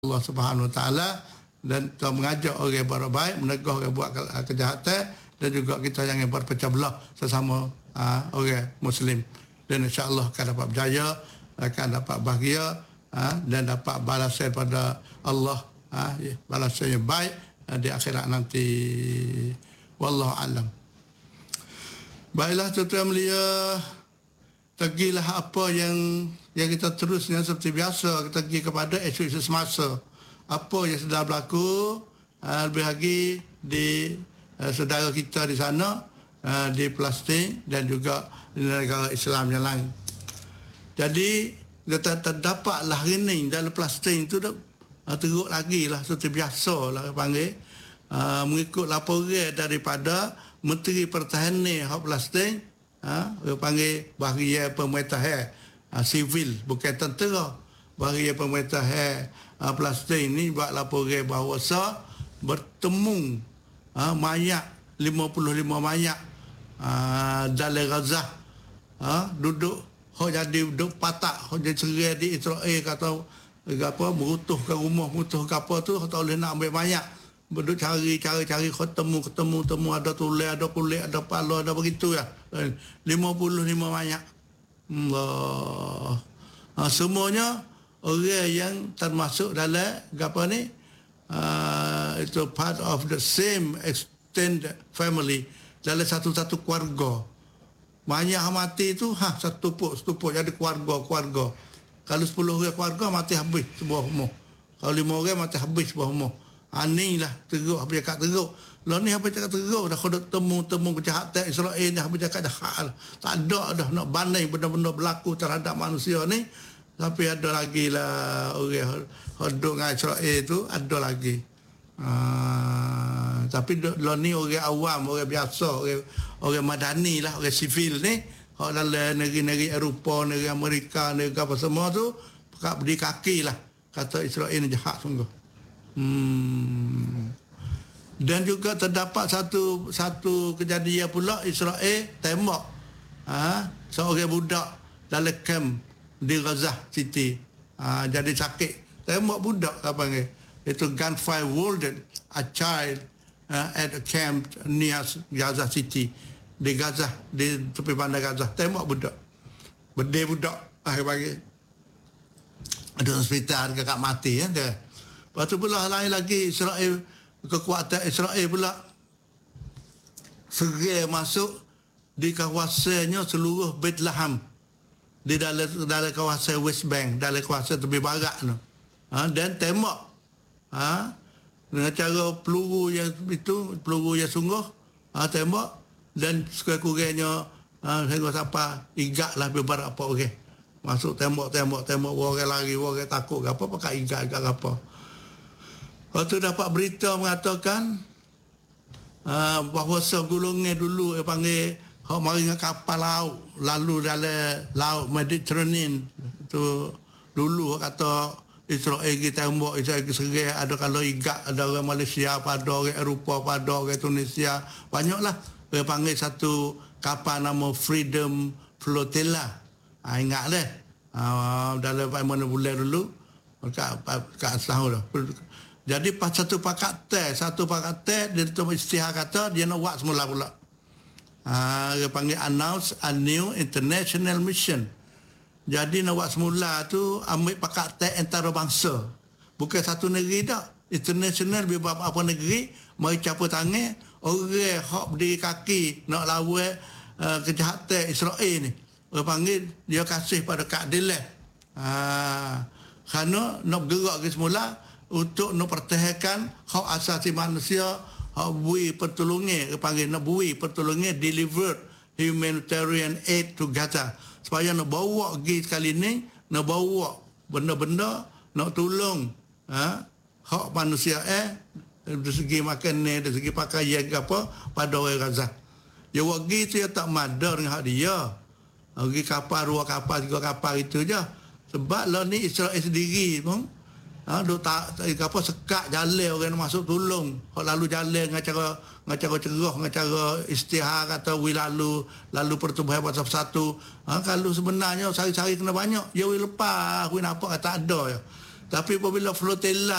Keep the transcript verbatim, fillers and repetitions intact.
Allah Subhanahu Wa Taala, dan kita mengajak orang buat baik, menegah orang buat kejahatan, dan juga kita jangan berpecah belah sesama uh, orang Muslim. Dan insya-Allah akan dapat berjaya, akan dapat bahagia uh, dan dapat balasan pada Allah, uh, balasan yang baik uh, di akhirat nanti. Wallahu alam. Baiklah tuan-tuan mulia, tegilah apa yang yang kita terusnya seperti biasa, kita pergi kepada isu-isu semasa. Apa yang sedang berlaku, uh, lebih lagi di uh, saudara kita di sana, uh, di Palestin dan juga di negara Islam yang lain. Jadi, kita terdapatlah hari ini dalam Palestin itu dah uh, teruk lagi lah, seperti biasa lah panggil. Uh, mengikut laporan daripada Menteri Pertahanan hak Palestin, uh, dia panggil bahagian pemerintahan uh, sivil, bukan tentera. Bahagian pemerintahan uh, Palestin ni buat laporan bahawa bertemu uh, mayat lima puluh lima mayat uh, dalam Gaza, uh, duduk hok jadi duduk patak, hok jadi cerai di Israel, kata apa merutuhkan rumah, merutuhkan apa tu, tak boleh nak ambil mayat. Berduk cari, cari, cari, ketemu, ketemu, temu, ada tulis, ada kulit, ada pala, ada begitu ya. lima puluh lima mayat. Allah. Ha, semuanya orang yang termasuk dalam apa ni? Uh, itu part of the same extended family, dalam satu-satu keluarga. Mayat mati itu ha satu puk, satu puk jadi keluarga-keluarga. Kalau sepuluh orang keluarga mati habis sebuah rumah. Kalau lima orang mati habis sebuah rumah. Ani lah teruk, habis cakap teruk. Lah ni habis cakap teruk dah, kau temu-temu kejahatan Israel dah, habis cakap dah hal. Tak ada dah nak banding benda-benda berlaku terhadap manusia ni. Tapi ada lagi lah orang hidup dengan Israel tu, ada lagi. Uh, tapi lah ni orang awam, orang biasa, orang, orang madani lah, orang sivil ni. Kalau dalam negeri-negeri Eropah, negeri Amerika, negeri apa semua tu, pakat berdiri kaki lah. Kata Israel ni jahat sungguh. Hmm. Dan juga terdapat satu satu kejadian pula, Israel tembak ha, seorang budak dalam camp di Gaza City. Ha, jadi sakit. Tembak budak apa panggil? Itu gunfire wounded a child uh, at a camp near Gaza City. Di Gaza, di tepi bandar Gaza. Tembak budak. Berdeh budak. Ah, panggil. Ada hospital kakak mati ya. Dia. Lepas tu pula lain lagi Israel, kekuatan Israel pula serai masuk di kawasannya seluruh Bethlehem, di dalam dalam kawasan West Bank, dalam kawasan tepi barat tu. Ha, dan tembak. Ha, dengan cara peluru yang itu, peluru yang sungguh, ha, tembak, dan sekurang-kurangnya ha, sehingga sampai igaklah beberapa orang. Masuk tembak, tembak, tembak, orang lari, orang takut ke apa, pakai igak-igak apa. Waktu dapat berita mengatakan uh, bahawa segulungnya dulu dia panggil hok mari dengan kapal laut lalu dalam laut Mediterranean tu, dulu kata Israel kita tembak, Israel kita serai, ada kalau igak, ada orang Malaysia pada, orang Eropah pada, orang Tunisia, banyaklah. Dia panggil satu kapal nama Freedom Flotilla. Ha, ingat leh. Uh, dalam mana bulan dulu kat kat setahun dah. Jadi pas satu pakat teh, satu pakat teh dia tu istihar kata dia nak buat semula pula. Ah, dia panggil announce a new international mission. Jadi nak buat semula tu ambil pakat teh antarabangsa. Bukan satu negeri dah. International beberapa apa negeri mari capur tangan orang hak berdiri kaki nak lawan uh, kejahatan Israel ni. Dia panggil dia kasih pada keadilan. Ah, kerana nak bergerak ke semula untuk nak pertahankan hak asasi manusia, hak bui pertolongan, dia panggil nak bui pertolongan, deliver humanitarian aid to Gaza. Supaya nak bawa pergi sekali ni, nak bawa benda-benda, nak tolong ha, hak manusia eh, dari segi makanan, dari segi pakaian ke apa, pada orang Gaza. Dia pergi tu dia tak madar dengan hak dia. Pergi kapal, dua kapal, tiga kapal itu je. Sebab lah ni Israel sendiri pun, ha, duk tak, tak apa sekat jalan orang masuk tolong. Hak lalu jalan dengan cara dengan cara cerah, dengan cara istihar kata wi lalu lalu pertubuhan pasal satu. Ha, kalau sebenarnya sehari-hari kena banyak, dia wi lepas, wi nampak tak ada ya. Tapi apabila flotilla